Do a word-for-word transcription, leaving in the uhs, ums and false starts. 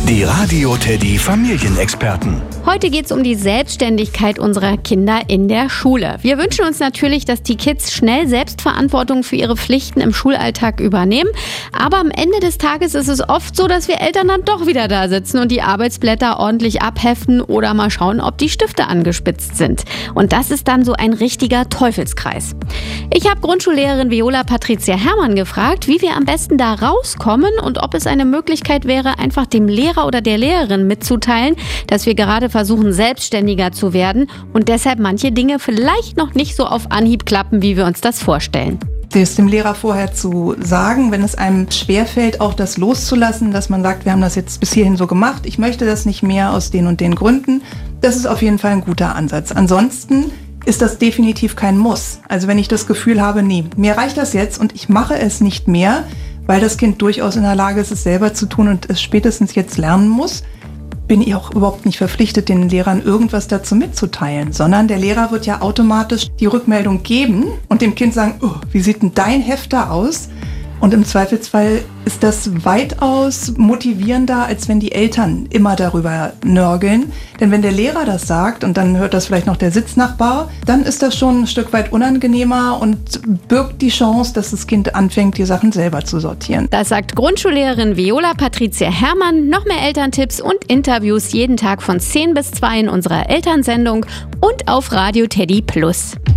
Die Radio Teddy Familienexperten. Heute geht es um die Selbstständigkeit unserer Kinder in der Schule. Wir wünschen uns natürlich, dass die Kids schnell Selbstverantwortung für ihre Pflichten im Schulalltag übernehmen. Aber am Ende des Tages ist es oft so, dass wir Eltern dann doch wieder da sitzen und die Arbeitsblätter ordentlich abheften oder mal schauen, ob die Stifte angespitzt sind. Und das ist dann so ein richtiger Teufelskreis. Ich habe Grundschullehrerin Viola Patricia Herrmann gefragt, wie wir am besten da rauskommen und ob es eine Möglichkeit wäre, einfach dem Lehrer oder der Lehrerin mitzuteilen, dass wir gerade versuchen, selbstständiger zu werden und deshalb manche Dinge vielleicht noch nicht so auf Anhieb klappen, wie wir uns das vorstellen. Das dem Lehrer vorher zu sagen, wenn es einem schwerfällt, auch das loszulassen, dass man sagt, wir haben das jetzt bis hierhin so gemacht, ich möchte das nicht mehr aus den und den Gründen, das ist auf jeden Fall ein guter Ansatz. Ansonsten ist das definitiv kein Muss. Also wenn ich das Gefühl habe, nee, mir reicht das jetzt und ich mache es nicht mehr, weil das Kind durchaus in der Lage ist, es selber zu tun und es spätestens jetzt lernen muss, bin ich auch überhaupt nicht verpflichtet, den Lehrern irgendwas dazu mitzuteilen, sondern der Lehrer wird ja automatisch die Rückmeldung geben und dem Kind sagen, oh, wie sieht denn dein Hefter aus? Und im Zweifelsfall ist das weitaus motivierender, als wenn die Eltern immer darüber nörgeln. Denn wenn der Lehrer das sagt und dann hört das vielleicht noch der Sitznachbar, dann ist das schon ein Stück weit unangenehmer und birgt die Chance, dass das Kind anfängt, die Sachen selber zu sortieren. Das sagt Grundschullehrerin Viola Patricia Herrmann. Noch mehr Elterntipps und Interviews jeden Tag von zehn bis zwei in unserer Elternsendung und auf Radio Teddy Plus.